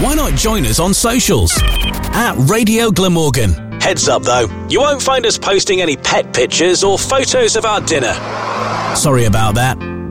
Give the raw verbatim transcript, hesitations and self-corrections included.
why not join us on socials at Radio Glamorgan. Heads up though, you won't find us posting any pet pictures or photos of our dinner. Sorry about that.